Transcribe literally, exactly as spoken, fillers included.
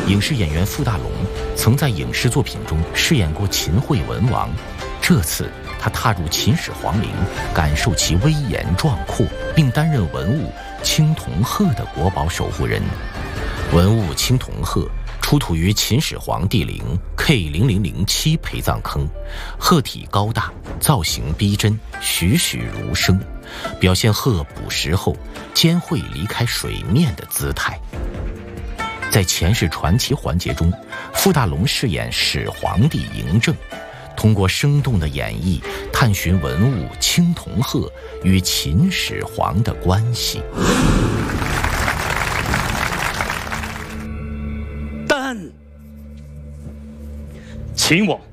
影视演员傅大龙曾在影视作品中饰演过秦惠文王，这次他踏入秦始皇陵，感受其威严壮阔，并担任文物青铜鹤的国宝守护人。文物青铜鹤出土于秦始皇帝陵 K 零零零七陪葬坑，鹤体高大，造型逼真，栩栩如生，表现鹤捕食后尖会离开水面的姿态。在前世传奇环节中，傅大龙饰演始皇帝嬴政，通过生动的演绎探寻文物青铜鹤与秦始皇的关系。 但秦王